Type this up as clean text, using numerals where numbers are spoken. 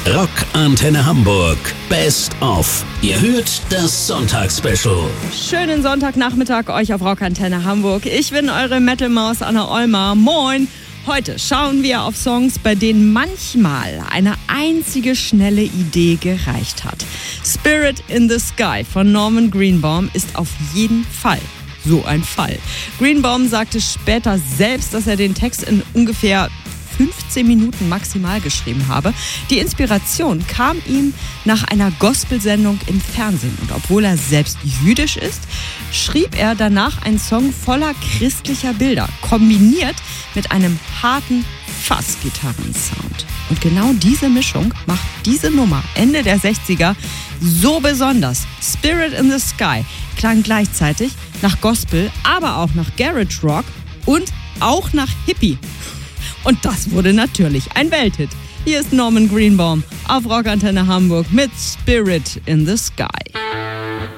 Rock Antenne Hamburg Best of. Ihr hört das Sonntagsspecial. Schönen Sonntagnachmittag euch auf Rock Antenne Hamburg. Ich bin eure Metal-Maus Anna Olmer. Moin! Heute schauen wir auf Songs, bei denen manchmal eine einzige schnelle Idee gereicht hat. Spirit in the Sky von Norman Greenbaum ist auf jeden Fall so ein Fall. Greenbaum sagte später selbst, dass er den Text in ungefähr 15 Minuten maximal geschrieben habe. Die Inspiration kam ihm nach einer Gospelsendung im Fernsehen. Und obwohl er selbst jüdisch ist, schrieb er danach einen Song voller christlicher Bilder, kombiniert mit einem harten Fassgitarrensound. Und genau diese Mischung macht diese Nummer Ende der 60er so besonders. Spirit in the Sky klang gleichzeitig nach Gospel, aber auch nach Garage Rock und auch nach Hippie. Und das wurde natürlich ein Welthit. Hier ist Norman Greenbaum auf Rock Antenne Hamburg mit Spirit in the Sky.